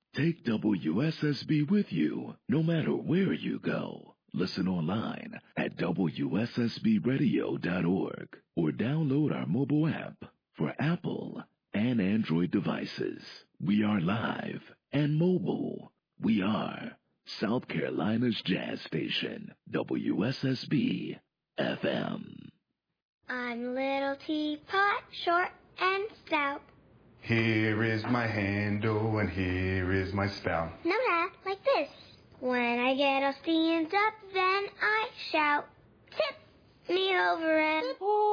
Take WSSB with you no matter where you go. Listen online at WSSBradio.org or download our mobile app for Apple and Android devices. We are live and mobile. We are South Carolina's jazz station, WSSB FM. I'm Little Teapot, short and stout. Here is my handle and here is my spout. No, Dad, like this. When I get all steamed up, then I shout, tip me over and...